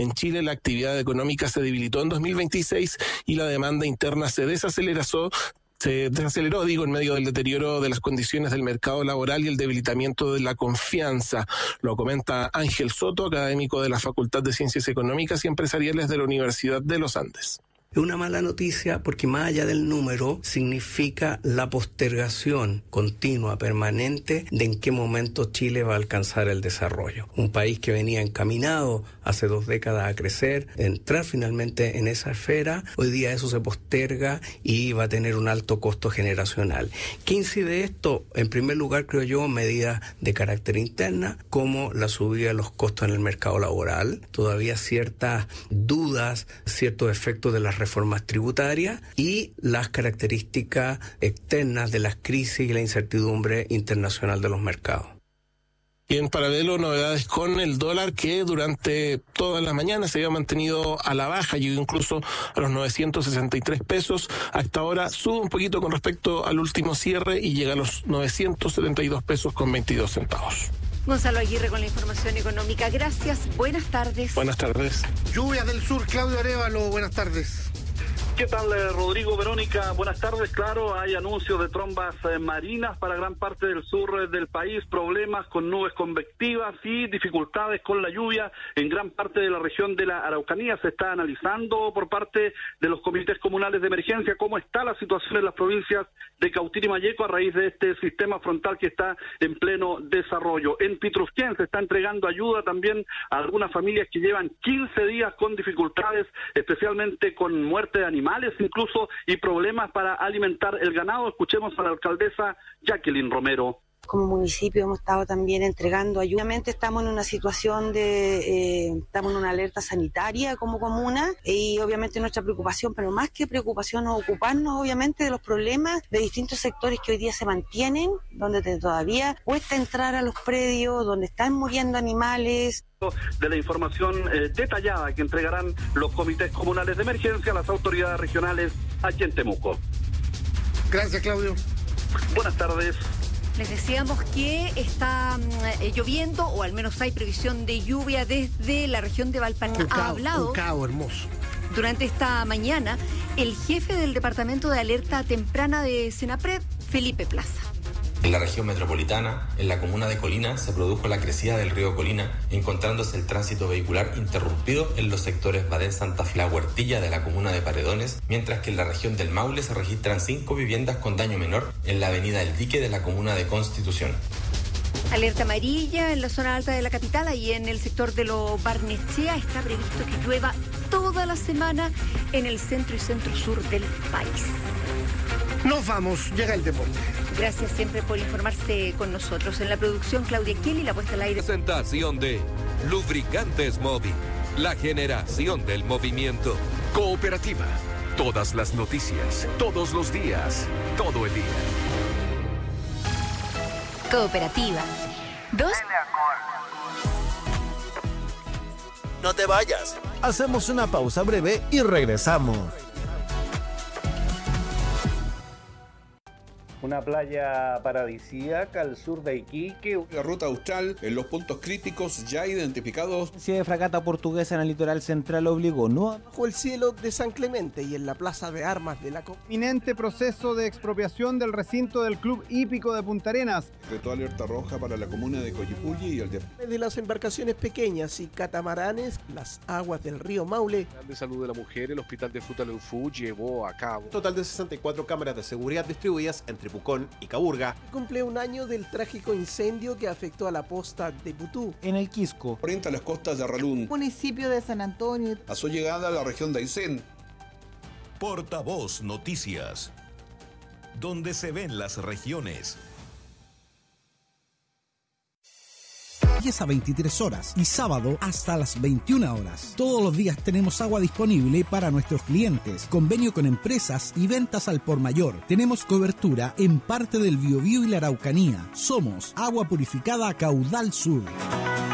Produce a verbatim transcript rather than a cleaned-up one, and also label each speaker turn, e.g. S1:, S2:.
S1: En Chile la actividad económica se debilitó en dos mil veintiséis y la demanda interna se desaceleró se desaceleró, digo, en medio del deterioro de las condiciones del mercado laboral y el debilitamiento de la confianza. Lo comenta Ángel Soto, académico de la Facultad de Ciencias Económicas y Empresariales de la Universidad de los Andes.
S2: Es una mala noticia porque más allá del número significa la postergación continua, permanente, de en qué momento Chile va a alcanzar el desarrollo. Un país que venía encaminado hace dos décadas a crecer, entrar finalmente en esa esfera, hoy día eso se posterga y va a tener un alto costo generacional. ¿Qué incide esto? En primer lugar, creo yo, medidas de carácter interna, como la subida de los costos en el mercado laboral, todavía ciertas dudas, ciertos efectos de las reformas tributarias y las características externas de las crisis y la incertidumbre internacional de los mercados.
S1: Y en paralelo, novedades con el dólar que durante todas las mañanas se había mantenido a la baja, llegó incluso a los novecientos sesenta y tres pesos. Hasta ahora sube un poquito con respecto al último cierre y llega a los novecientos setenta y dos pesos con veintidós centavos.
S3: Gonzalo Aguirre con la información económica. Gracias, buenas tardes.
S1: Buenas tardes.
S4: Lluvias del sur, Claudio Arévalo, buenas tardes.
S5: ¿Qué tal, Rodrigo, Verónica? Buenas tardes. Claro, hay anuncios de trombas eh, marinas para gran parte del sur eh, del país, problemas con nubes convectivas y dificultades con la lluvia en gran parte de la región de la Araucanía. Se está analizando por parte de los comités comunales de emergencia cómo está la situación en las provincias de Cautín y Malleco a raíz de este sistema frontal que está en pleno desarrollo. En Pitrufquén se está entregando ayuda también a algunas familias que llevan quince días con dificultades, especialmente con muerte de animales incluso y problemas para alimentar el ganado. Escuchemos a la alcaldesa Jacqueline Romero.
S6: Como municipio hemos estado también entregando ayuda. Obviamente estamos en una situación de, eh, estamos en una alerta sanitaria como comuna y obviamente nuestra preocupación, pero más que preocupación, es ocuparnos obviamente de los problemas de distintos sectores que hoy día se mantienen, donde te, todavía cuesta entrar a los predios, donde están muriendo animales.
S5: De la información eh, detallada que entregarán los comités comunales de emergencia a las autoridades regionales aquí en Temuco.
S4: Gracias, Claudio.
S5: Buenas tardes.
S3: Les decíamos que está eh, lloviendo, o al menos hay previsión de lluvia desde la región de Valparaíso. Ha hablado
S4: un cabo hermoso.
S3: Durante esta mañana el jefe del Departamento de Alerta Temprana de Senapred, Felipe Plaza.
S7: En la región metropolitana, en la comuna de Colina, se produjo la crecida del río Colina, encontrándose el tránsito vehicular interrumpido en los sectores Badén Santa Fe, La Huertilla de la comuna de Paredones, mientras que en la región del Maule se registran cinco viviendas con daño menor en la avenida El Dique de la comuna de Constitución.
S3: Alerta amarilla en la zona alta de la capital y en el sector de Lo Barnechea. Está previsto que llueva toda la semana en el centro y centro-sur del país.
S4: Nos vamos, llega el deporte.
S3: Gracias siempre por informarse con nosotros. En la producción, Claudia Kelly, la puesta al aire.
S8: Presentación de Lubricantes Móvil, la generación del movimiento. Cooperativa, todas las noticias, todos los días, todo el día.
S3: Cooperativa. Dos.
S9: No te vayas. Hacemos una pausa breve y regresamos.
S10: Una playa paradisíaca al sur de Iquique.
S11: La ruta austral en los puntos críticos ya identificados.
S12: La de fragata portuguesa en el litoral central obligó no
S13: bajo el cielo de San Clemente y en la plaza de armas de la Copa.
S14: Inminente proceso de expropiación del recinto del Club Hípico de Punta Arenas.
S11: Decretó alerta roja para la comuna de Coyipulli y el de...
S13: De las embarcaciones pequeñas y catamaranes, las aguas del río Maule.
S15: El de Salud de la Mujer, el Hospital de Fruta Leufú llevó a cabo.
S16: Un total de sesenta y cuatro cámaras de seguridad distribuidas entre Pucón y Caburga.
S13: Cumple un año del trágico incendio que afectó a la posta de Putú.
S12: En el Quisco.
S11: Orienta las costas de Arralún.
S17: Municipio de San Antonio.
S11: A su llegada a la región de Aysén.
S8: Portavoz Noticias. Donde se ven las regiones.
S18: diez a veintitrés horas y sábado hasta las veintiuna horas. Todos los días tenemos agua disponible para nuestros clientes. Convenio con empresas y ventas al por mayor. Tenemos cobertura en parte del Biobío y la Araucanía. Somos Agua Purificada Caudal Sur.